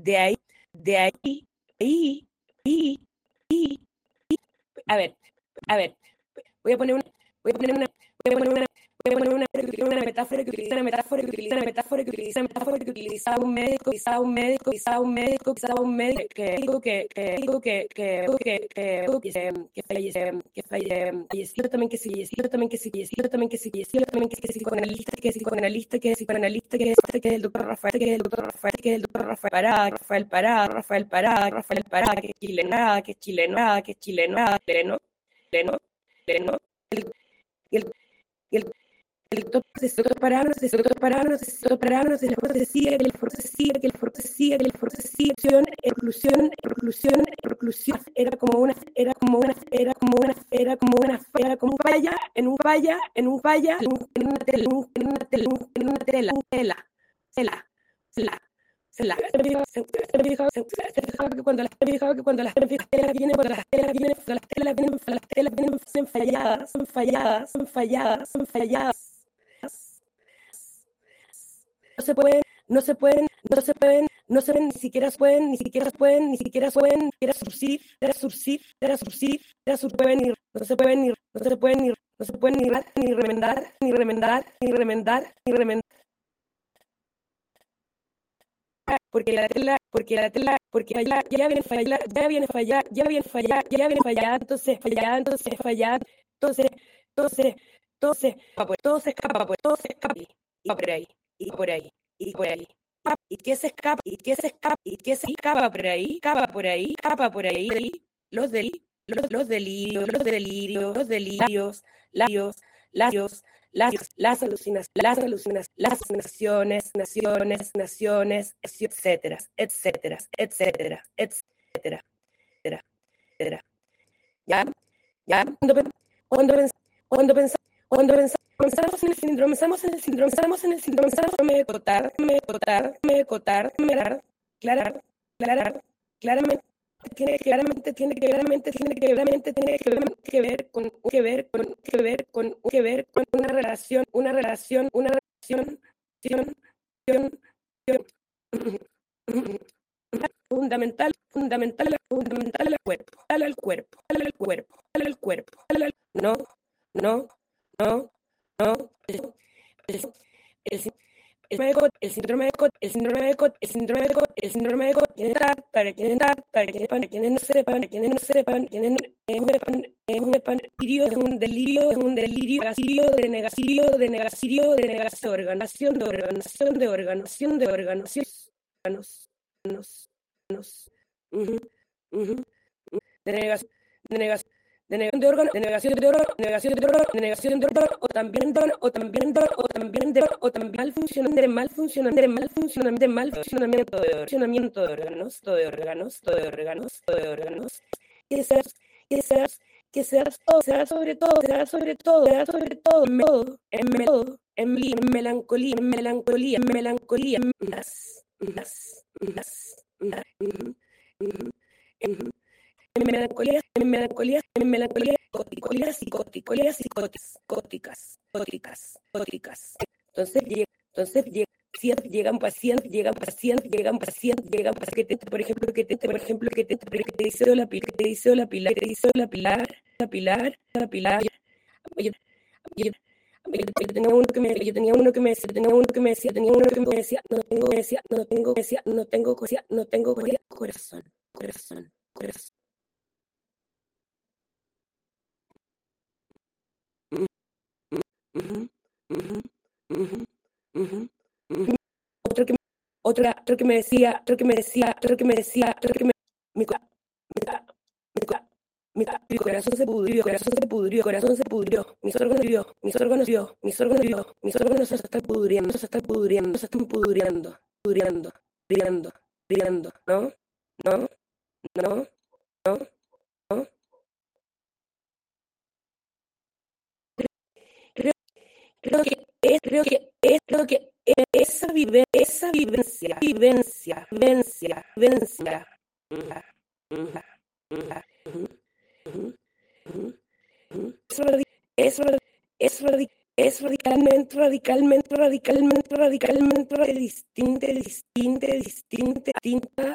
de ahí, ahí, a ver, voy a poner una metáfora que utiliza un médico, que falleció también, que psicoanalista, que es el doctor Rafael, Pará, que es chileno, y el doctor Pará nos decía que el reclusión era como una falla en una tela. Que cuando las telas vienen son falladas. No se pueden, ni siquiera pueden surcir, ni remendar, porque la tela ya viene fallada, entonces todo se escapa por ahí. ¿Y qué se escapa por ahí? Los delirios, las alucinaciones, etcétera. ¿Ya? Cuando pensamos en el síndrome de Cotard, claramente tiene que ver con una relación fundamental al cuerpo. No. El síndrome de Cot para quienes no sepan, es un delirio de negación de órganos, de negación de órgano, o también mal funcionamiento de órganos, que será sobre todo en melancolía, psicóticas. Entonces llegan pacientes por ejemplo, que te dice la Pilar. Yo tenía uno que me decía, no tengo corazón. Otro que me decía, mi corazón se pudrió, mis órganos se están pudriendo, ¿no? Creo que esa vivencia. Es radicalmente distinta